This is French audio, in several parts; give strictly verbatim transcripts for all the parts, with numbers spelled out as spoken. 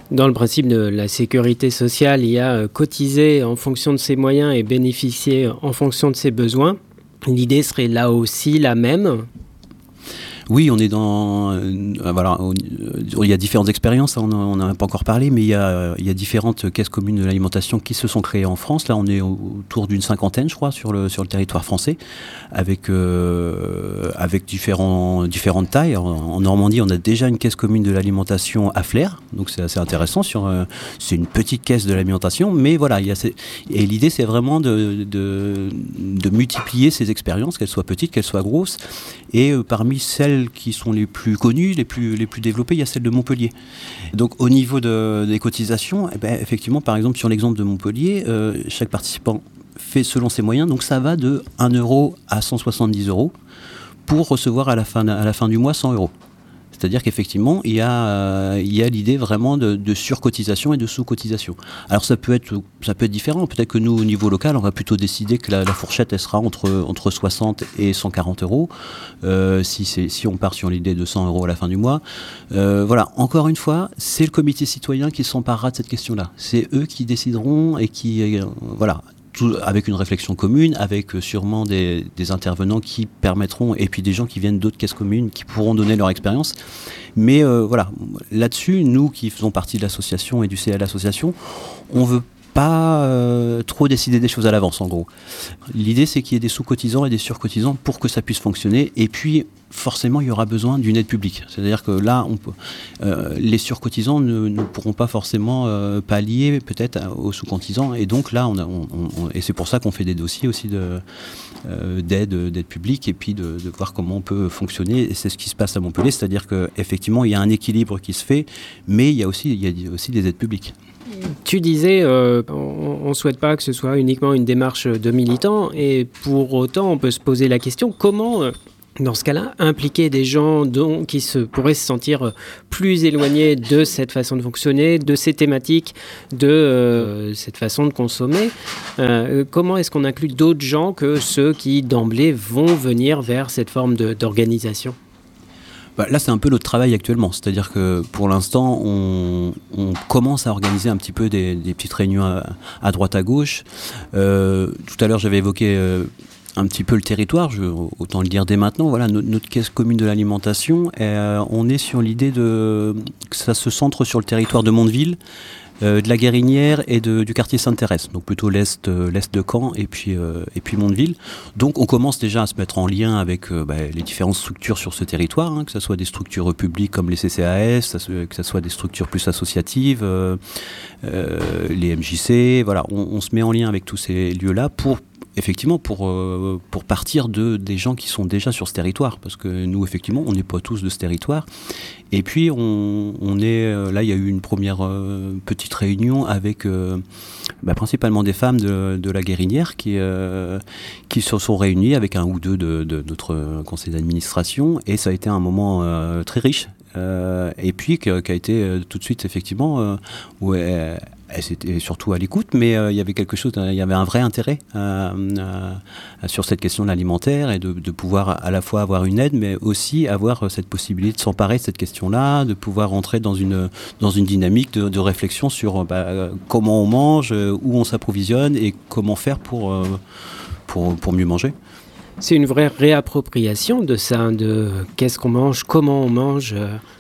Dans le principe de la sécurité sociale, il y a euh, cotiser en fonction de ses moyens et bénéficier en fonction de ses besoins. L'idée serait là aussi la même. Oui, on est dans... Euh, voilà, on, euh, il y a différentes expériences, on n'en a pas encore parlé, mais il y a, il y a différentes caisses communes de l'alimentation qui se sont créées en France. Là, on est autour d'une cinquantaine, je crois, sur le, sur le territoire français, avec, euh, avec différents, différentes tailles. En, en Normandie, on a déjà une caisse commune de l'alimentation à Flers, donc c'est assez intéressant. Sur, euh, c'est une petite caisse de l'alimentation, mais voilà, il y a ces, et l'idée, c'est vraiment de, de, de multiplier ces expériences, qu'elles soient petites, qu'elles soient grosses, et euh, parmi celles qui sont les plus connues, les plus, les plus développées, il y a celle de Montpellier. Donc au niveau de, des cotisations, eh ben, effectivement, par exemple, sur l'exemple de Montpellier, euh, chaque participant fait selon ses moyens, donc ça va de un euro à cent soixante-dix euros pour recevoir à la fin, à la fin du mois cent euros. C'est-à-dire qu'effectivement, il y a, euh, il y a l'idée vraiment de, de surcotisation et de sous-cotisation. Alors ça peut être, ça peut être différent. Peut-être que nous, au niveau local, on va plutôt décider que la, la fourchette, elle sera entre, entre soixante et cent quarante euros, euh, si, c'est, si on part sur l'idée de cent euros à la fin du mois. Euh, voilà, encore une fois, c'est le comité citoyen qui s'emparera de cette question-là. C'est eux qui décideront et qui... Euh, voilà. Tout, avec une réflexion commune, avec euh, sûrement des, des intervenants qui permettront, et puis des gens qui viennent d'autres caisses communes, qui pourront donner leur expérience. Mais euh, voilà, là-dessus, nous qui faisons partie de l'association et du C L Association, on veut pas euh, trop décider des choses à l'avance, en gros. L'idée, c'est qu'il y ait des sous-cotisants et des sur-cotisants pour que ça puisse fonctionner. Et puis, forcément, il y aura besoin d'une aide publique. C'est-à-dire que là, on peut, euh, les sur-cotisants ne, ne pourront pas forcément euh, pallier peut-être aux sous-cotisants. Et donc là, on a, on, on, et c'est pour ça qu'on fait des dossiers aussi de, euh, d'aide, d'aide publique et puis de, de voir comment on peut fonctionner. Et c'est ce qui se passe à Montpellier. C'est-à-dire qu'effectivement, il y a un équilibre qui se fait, mais il y a aussi, il y a aussi des aides publiques. Tu disais, euh, on ne souhaite pas que ce soit uniquement une démarche de militants, et pour autant, on peut se poser la question, comment, euh, dans ce cas-là, impliquer des gens dont, qui se, pourraient se sentir plus éloignés de cette façon de fonctionner, de ces thématiques, de euh, cette façon de consommer. Euh, comment est-ce qu'on inclut d'autres gens que ceux qui, d'emblée, vont venir vers cette forme de, d'organisation ? Bah, là, c'est un peu notre travail actuellement. C'est-à-dire que pour l'instant, on, on commence à organiser un petit peu des, des petites réunions à, à droite, à gauche. Euh, tout à l'heure, j'avais évoqué euh, un petit peu le territoire. Je, autant le dire dès maintenant. Voilà, notre, notre caisse commune de l'alimentation, euh, on est sur l'idée de, que ça se centre sur le territoire de Mondeville, Euh, de la Guérinière et de, du quartier Sainte-Thérèse, donc plutôt l'est, euh, l'est de Caen et puis, euh, et puis Mondeville. Donc on commence déjà à se mettre en lien avec euh, bah, les différentes structures sur ce territoire, hein, que ce soit des structures publiques comme les C C A S, que ce soit des structures plus associatives, euh, euh, les M J C, voilà, on, on se met en lien avec tous ces lieux-là pour effectivement, pour, euh, pour partir de, des gens qui sont déjà sur ce territoire, parce que nous, effectivement, on n'est pas tous de ce territoire. Et puis, on, on est, euh, là, il y a eu une première euh, petite réunion avec euh, bah, principalement des femmes de, de la Guérinière qui, euh, qui se sont réunies avec un ou deux de, de notre conseil d'administration, et ça a été un moment euh, très riche. Euh, et puis, qui, qui a été euh, tout de suite, effectivement, euh, où elle, elle était surtout à l'écoute, mais euh, il y avait quelque chose, il y avait un vrai intérêt euh, euh, sur cette question de l'alimentaire et de, de pouvoir à la fois avoir une aide, mais aussi avoir cette possibilité de s'emparer de cette question-là, de pouvoir entrer dans une, dans une dynamique de, de réflexion sur bah, comment on mange, où on s'approvisionne et comment faire pour, euh, pour, pour mieux manger. C'est une vraie réappropriation de ça, de qu'est-ce qu'on mange, comment on mange.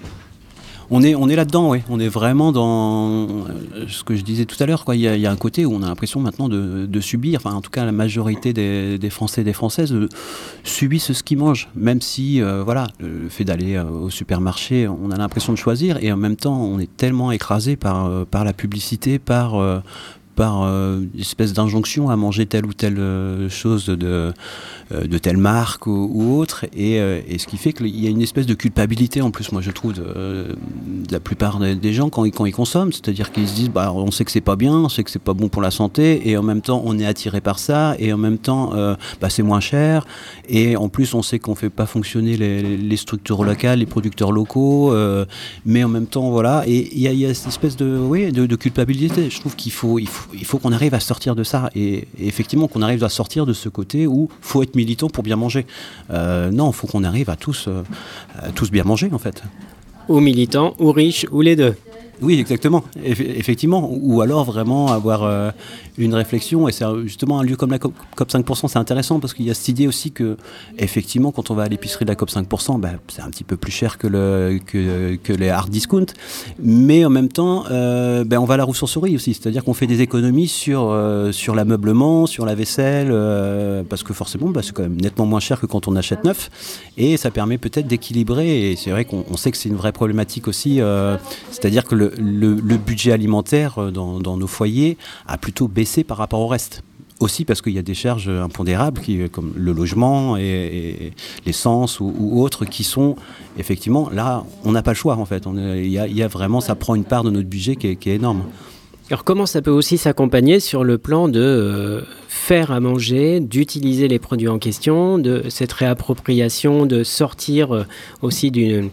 On est, on est là-dedans, oui. On est vraiment dans ce que je disais tout à l'heure, quoi. Il y a, il y a un côté où on a l'impression maintenant de, de subir, enfin en tout cas la majorité des, des Français et des Françaises euh, subissent ce qu'ils mangent, même si euh, voilà, le fait d'aller euh, au supermarché, on a l'impression de choisir, et en même temps on est tellement écrasé par, euh, par la publicité, par... Euh, par euh, une espèce d'injonction à manger telle ou telle euh, chose de, euh, de telle marque ou, ou autre, et, euh, et ce qui fait qu'il y a une espèce de culpabilité en plus, moi je trouve, de, de la plupart des gens quand ils, quand ils consomment, c'est-à-dire qu'ils se disent bah, on sait que c'est pas bien, on sait que c'est pas bon pour la santé, et en même temps on est attiré par ça, et en même temps euh, bah, c'est moins cher, et en plus on sait qu'on fait pas fonctionner les, les structures locales, les producteurs locaux, euh, mais en même temps voilà, et il y, y a cette espèce de, oui, de, de culpabilité. Je trouve qu'il faut, il faut il faut qu'on arrive à sortir de ça, et, et effectivement qu'on arrive à sortir de ce côté où il faut être militant pour bien manger. Euh, non, il faut qu'on arrive à tous, euh, à tous bien manger en fait. Ou militants, ou riches, ou les deux. Oui, exactement. Eff- effectivement. Ou alors vraiment avoir euh, une réflexion. Et c'est justement un lieu comme la COP, COP cinq pour cent, c'est intéressant parce qu'il y a cette idée aussi que, effectivement, quand on va à l'épicerie de la COP cinq pour cent, bah, c'est un petit peu plus cher que, le, que, que les hard discount. Mais en même temps, euh, bah, on va à la roue-sur-souris aussi. C'est-à-dire qu'on fait des économies sur, euh, sur l'ameublement, sur la vaisselle, euh, parce que forcément, bah, c'est quand même nettement moins cher que quand on achète neuf. Et ça permet peut-être d'équilibrer. Et c'est vrai qu'on on sait que c'est une vraie problématique aussi. Euh, c'est-à-dire que le, le, le budget alimentaire dans, dans nos foyers a plutôt baissé par rapport au reste. Aussi parce qu'il y a des charges impondérables qui, comme le logement et, et l'essence ou, ou autres qui sont effectivement là, on n'a pas le choix en fait. Il y, y a vraiment, ça prend une part de notre budget qui est, qui est énorme. Alors comment ça peut aussi s'accompagner sur le plan de euh, faire à manger, d'utiliser les produits en question, de cette réappropriation, de sortir euh, aussi d'une...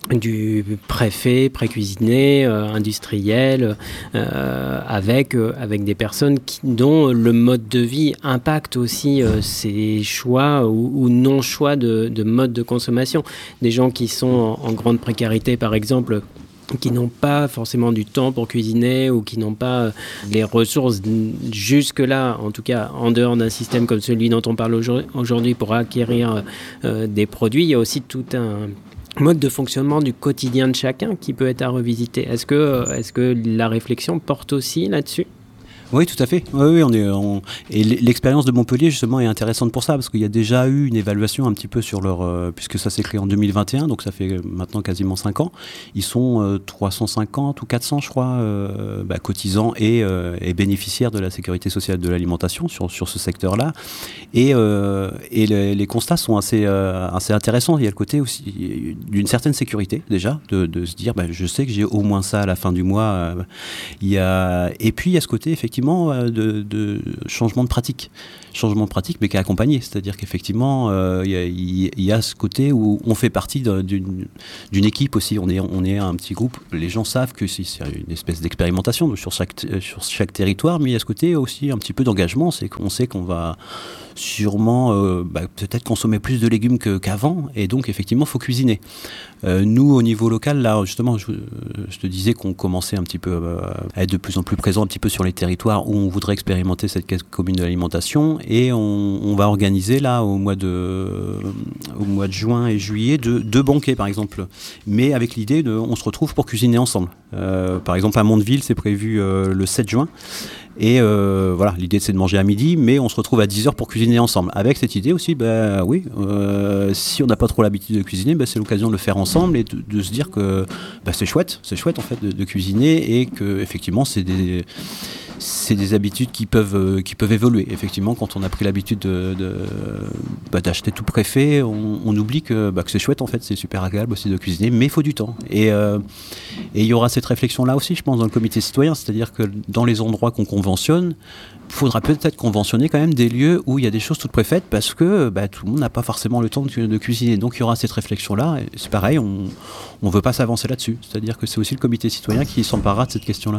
du préfet, pré-cuisiné, euh, industriel, euh, avec, euh, avec des personnes qui, dont le mode de vie impacte aussi euh, ces choix ou, ou non-choix de, de mode de consommation. Des gens qui sont en, en grande précarité, par exemple, qui n'ont pas forcément du temps pour cuisiner ou qui n'ont pas les ressources jusque-là, en tout cas en dehors d'un système comme celui dont on parle aujourd'hui pour acquérir euh, des produits. Il y a aussi tout un mode de fonctionnement du quotidien de chacun qui peut être à revisiter. Est-ce que, est-ce que la réflexion porte aussi là-dessus ? Oui, tout à fait. Oui, oui, on est, on... Et l'expérience de Montpellier, justement, est intéressante pour ça, parce qu'il y a déjà eu une évaluation un petit peu sur leur... Euh, puisque ça s'est créé en deux mille vingt et un, donc ça fait maintenant quasiment cinq ans. Ils sont euh, trois cent cinquante ou quatre cents, je crois, euh, bah, cotisants et, euh, et bénéficiaires de la sécurité sociale de l'alimentation sur, sur ce secteur-là. Et, euh, et les, les constats sont assez, euh, assez intéressants. Il y a le côté aussi d'une certaine sécurité, déjà, de, de se dire, bah, je sais que j'ai au moins ça à la fin du mois. Euh, il y a... Et puis, il y a ce côté, effectivement, De, de changement de pratique, changement de pratique, mais qui est accompagné. C'est-à-dire qu'effectivement, euh, il y, y a ce côté où on fait partie d'une, d'une équipe aussi. On est, on est un petit groupe. Les gens savent que c'est une espèce d'expérimentation sur chaque, sur chaque territoire, mais il y a ce côté aussi un petit peu d'engagement. C'est qu'on sait qu'on va sûrement euh, bah, peut-être consommer plus de légumes que, qu'avant, et donc effectivement, il faut cuisiner. Euh, nous, au niveau local, là, justement, je, je te disais qu'on commençait un petit peu euh, à être de plus en plus présent un petit peu sur les territoires où on voudrait expérimenter cette caisse commune de l'alimentation, et on, on va organiser là au mois de, au mois de juin et juillet deux, deux banquets par exemple, mais avec l'idée de, on se retrouve pour cuisiner ensemble. Euh, par exemple à Mondeville, c'est prévu euh, le sept juin. Et euh, voilà, l'idée c'est de manger à midi, mais on se retrouve à dix heures pour cuisiner ensemble. Avec cette idée aussi, bah oui, euh, si on n'a pas trop l'habitude de cuisiner, bah, c'est l'occasion de le faire ensemble et de, de se dire que bah, c'est chouette, c'est chouette en fait de, de cuisiner, et que effectivement c'est des c'est des habitudes qui peuvent, qui peuvent évoluer. Effectivement, quand on a pris l'habitude de, de, bah, d'acheter tout préfet, on, on oublie que, bah, que c'est chouette en fait, c'est super agréable aussi de cuisiner, mais il faut du temps. Et euh, et il y aura cette réflexion-là aussi, je pense, dans le comité citoyen, c'est-à-dire que dans les endroits qu'on conventionne, il faudra peut-être conventionner quand même des lieux où il y a des choses toutes préfaites, parce que bah, tout le monde n'a pas forcément le temps de, de cuisiner. Donc il y aura cette réflexion-là, et c'est pareil, on ne veut pas s'avancer là-dessus. C'est-à-dire que c'est aussi le comité citoyen qui s'emparera de cette question-là.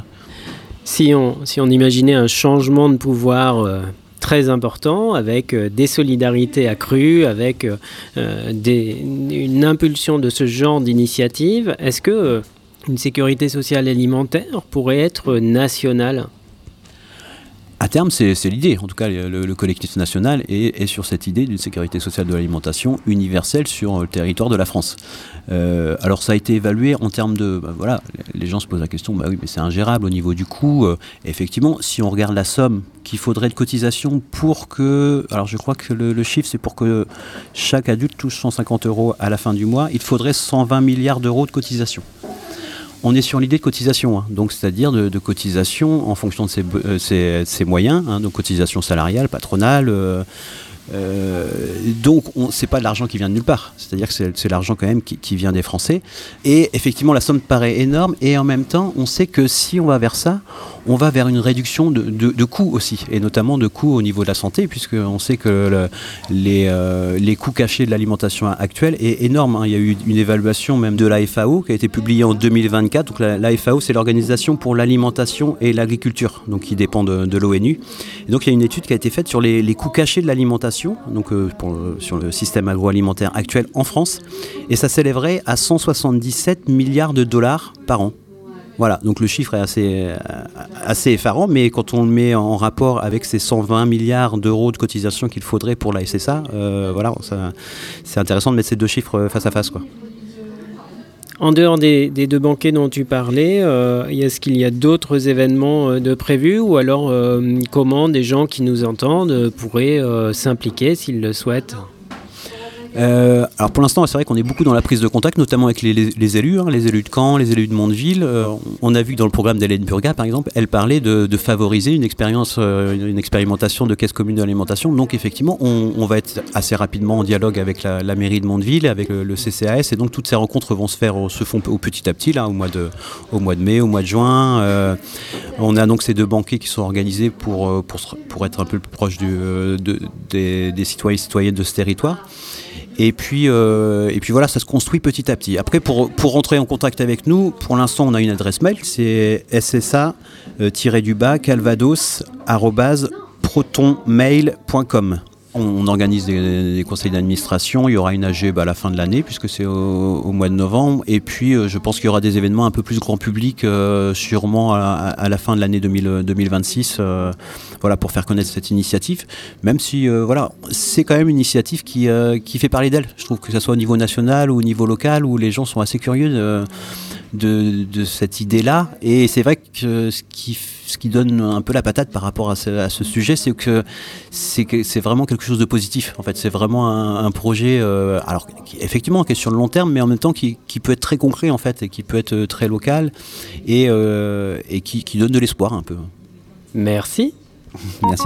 Si on, si on imaginait un changement de pouvoir euh, très important, avec euh, des solidarités accrues, avec euh, des, une impulsion de ce genre d'initiative, est-ce que euh, une sécurité sociale alimentaire pourrait être nationale ? À terme, c'est, c'est l'idée. En tout cas, le, le collectif national est, est sur cette idée d'une sécurité sociale de l'alimentation universelle sur le territoire de la France. Euh, alors, ça a été évalué en termes de... Bah, voilà, les gens se posent la question, bah oui, mais c'est ingérable au niveau du coût. Euh, effectivement, si on regarde la somme qu'il faudrait de cotisation pour que... Alors, je crois que le, le chiffre, c'est pour que chaque adulte touche cent cinquante euros à la fin du mois, il faudrait cent vingt milliards d'euros de cotisation. On est sur l'idée de cotisation, hein, donc c'est-à-dire de, de cotisation en fonction de ses, euh, ses, ses moyens, hein, donc cotisation salariale, patronale. Euh, euh, donc on, c'est pas de l'argent qui vient de nulle part, c'est-à-dire que c'est, c'est l'argent quand même qui, qui vient des Français. Et effectivement, la somme paraît énorme, et en même temps, on sait que si on va vers ça, on va vers une réduction de, de, de coûts aussi, et notamment de coûts au niveau de la santé, puisqu'on sait que le, les, euh, les coûts cachés de l'alimentation actuelle est énorme. Hein. Il y a eu une évaluation même de l'A F A O qui a été publiée en deux mille vingt-quatre. Donc la, l'A F A O, c'est l'Organisation pour l'alimentation et l'agriculture, donc qui dépend de, de l'ONU. Et donc il y a une étude qui a été faite sur les, les coûts cachés de l'alimentation, donc euh, pour, euh, sur le système agroalimentaire actuel en France, et ça s'élèverait à cent soixante-dix-sept milliards de dollars par an. Voilà, donc le chiffre est assez, assez effarant, mais quand on le met en rapport avec ces cent vingt milliards d'euros de cotisation qu'il faudrait pour la S S A, euh, voilà, ça, c'est intéressant de mettre ces deux chiffres face à face, quoi. En dehors des, des deux banquets dont tu parlais, euh, est-ce qu'il y a d'autres événements euh, de prévus ou alors euh, comment des gens qui nous entendent euh, pourraient euh, s'impliquer s'ils le souhaitent ? Euh, alors pour l'instant, c'est vrai qu'on est beaucoup dans la prise de contact, notamment avec les, les, les élus, hein, les élus de Caen, les élus de Mondeville. Euh, on a vu que dans le programme d'Hélène Burgat, par exemple, elle parlait de, de favoriser une expérience, euh, une, une expérimentation de caisse commune de l'alimentation. Donc effectivement, on, on va être assez rapidement en dialogue avec la, la mairie de Mondeville, avec le, le C C A S, et donc toutes ces rencontres vont se faire, se font au petit à petit, là, au mois de, au mois de mai, au mois de juin. Euh, on a donc ces deux banquets qui sont organisés pour, pour, pour être un peu plus proche du, de, des, des citoyens et citoyennes de ce territoire. Et puis, euh, et puis voilà, ça se construit petit à petit. Après, pour, pour rentrer en contact avec nous, pour l'instant, on a une adresse mail, c'est s s a du bas calvados arobase protonmail point com. On organise des, des conseils d'administration, il y aura une A G bah, à la fin de l'année puisque c'est au, au mois de novembre, et puis euh, je pense qu'il y aura des événements un peu plus grand public euh, sûrement à, à la fin de l'année deux mille, deux mille vingt-six euh, voilà, pour faire connaître cette initiative, même si euh, voilà, c'est quand même une initiative qui, euh, qui fait parler d'elle. Je trouve que ce soit au niveau national ou au niveau local où les gens sont assez curieux de, de, de cette idée-là, et c'est vrai que ce qui Ce qui donne un peu la patate par rapport à ce, à ce sujet, c'est que c'est, que c'est vraiment quelque chose de positif. En fait, c'est vraiment un, un projet, euh, alors qui, effectivement, qui est sur le long terme, mais en même temps qui, qui peut être très concret en fait, et qui peut être très local et, euh, et qui, qui donne de l'espoir un peu. Merci. Merci.